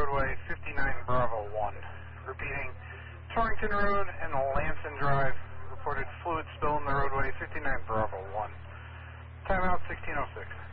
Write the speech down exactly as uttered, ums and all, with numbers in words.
roadway, fifty-nine Bravo one. Repeating, Torrington Road and Lanson Drive. Reported fluid spill in the roadway, fifty-nine Bravo one. Timeout sixteen oh six.